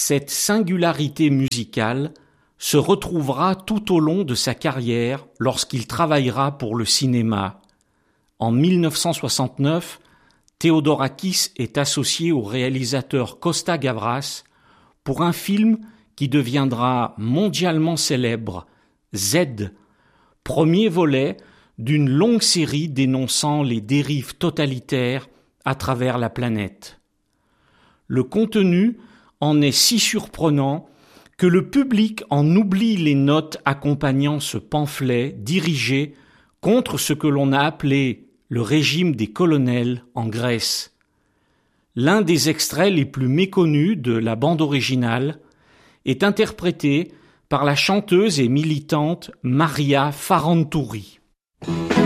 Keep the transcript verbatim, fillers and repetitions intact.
Cette singularité musicale se retrouvera tout au long de sa carrière lorsqu'il travaillera pour le cinéma. En mille neuf cent soixante-neuf, Theodorakis est associé au réalisateur Costa Gavras pour un film qui deviendra mondialement célèbre, Z, premier volet d'une longue série dénonçant les dérives totalitaires à travers la planète. Le contenu en est si surprenant que le public en oublie les notes accompagnant ce pamphlet dirigé contre ce que l'on a appelé le régime des colonels en Grèce. L'un des extraits les plus méconnus de la bande originale est interprété par la chanteuse et militante Maria Farantouri.